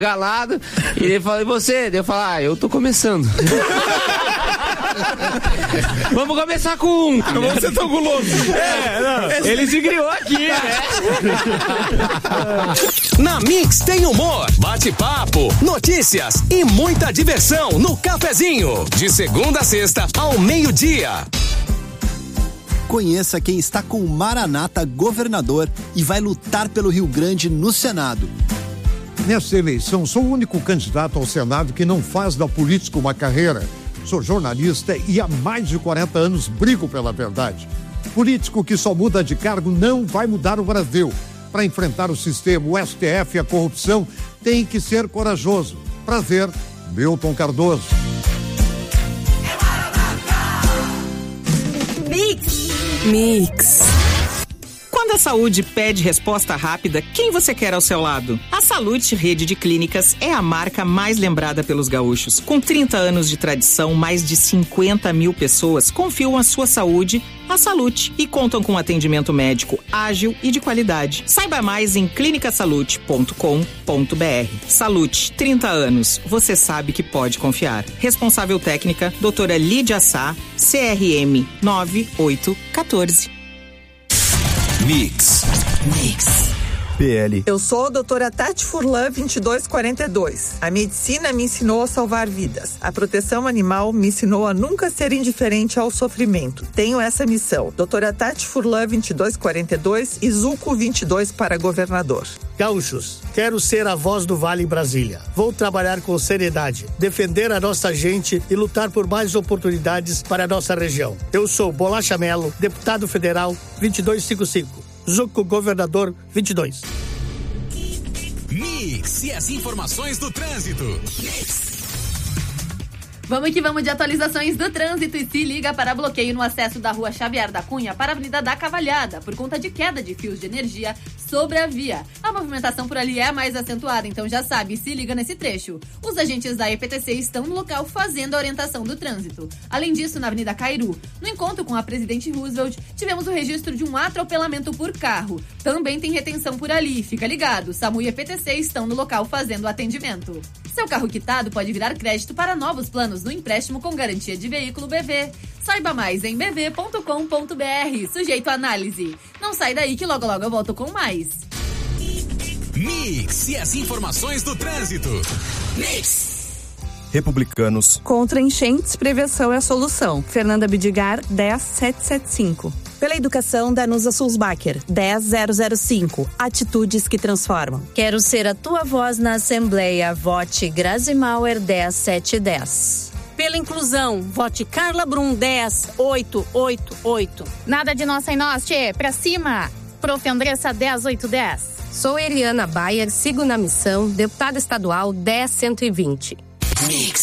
galado, e ele fala, e você? Eu falo, eu tô começando. Vamos começar com um. Vamos ser tão guloso. Ele se criou aqui, né? Na Mix tem humor, bate-papo, notícias e muita diversão no cafezinho. De segunda a sexta ao meio-dia. Conheça quem está com o Maranata governador e vai lutar pelo Rio Grande no Senado. Nessa eleição, sou o único candidato ao Senado que não faz da política uma carreira. Sou jornalista e há mais de 40 anos brigo pela verdade. Político que só muda de cargo não vai mudar o Brasil. Para enfrentar o sistema, o STF e a corrupção, tem que ser corajoso. Prazer, Milton Cardoso. Mix. Quando a saúde pede resposta rápida, quem você quer ao seu lado? A Salute Rede de Clínicas é a marca mais lembrada pelos gaúchos. Com 30 anos de tradição, mais de 50 mil pessoas confiam a sua saúde à Salute e contam com atendimento médico ágil e de qualidade. Saiba mais em clinicasalute.com.br. Salute, 30 anos. Você sabe que pode confiar. Responsável técnica, doutora Lídia Sá, CRM 9814. Mix. PL. Eu sou a doutora Tati Furlan, 2242. A medicina me ensinou a salvar vidas. A proteção animal me ensinou a nunca ser indiferente ao sofrimento. Tenho essa missão. Doutora Tati Furlan, 2242 e Zuco 22 para governador. Gaúchos, quero ser a voz do Vale em Brasília. Vou trabalhar com seriedade, defender a nossa gente e lutar por mais oportunidades para a nossa região. Eu sou Bolacha Melo, deputado federal 2255. Zuco, governador 22. Mix e as informações do trânsito. Vamos que vamos de atualizações do trânsito e se liga para bloqueio no acesso da Rua Xavier da Cunha para a Avenida da Cavalhada, por conta de queda de fios de energia sobre a via. A movimentação por ali é mais acentuada, então já sabe, se liga nesse trecho. Os agentes da EPTC estão no local fazendo a orientação do trânsito. Além disso, na Avenida Cairu, no encontro com a Presidente Roosevelt, tivemos o registro de um atropelamento por carro. Também tem retenção por ali, fica ligado. SAMU e EPTC estão no local fazendo o atendimento. Seu carro quitado pode virar crédito para novos planos no empréstimo com garantia de veículo BV. Saiba mais em bv.com.br, sujeito à análise. Não sai daí que logo logo eu volto com mais. Mix e as informações do trânsito. Mix. Republicanos. Contra enchentes, prevenção é a solução. Fernanda Bidigar, 10775. Pela educação, Danusa Sulzbacher, 10005. Atitudes que transformam. Quero ser a tua voz na Assembleia. Vote Grazi Mauer, 10710. Pela inclusão, vote Carla Brum, 10888. Nada de nós sem nós, tchê. Pra cima. Prof. Andressa, 10810. Sou Eliana Bayer, sigo na missão, deputada estadual 10120. Mix.